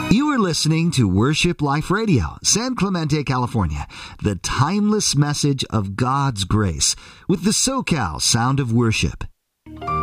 You are listening to Worship Life Radio, San Clemente, California, the timeless message of God's grace with the SoCal Sound of Worship.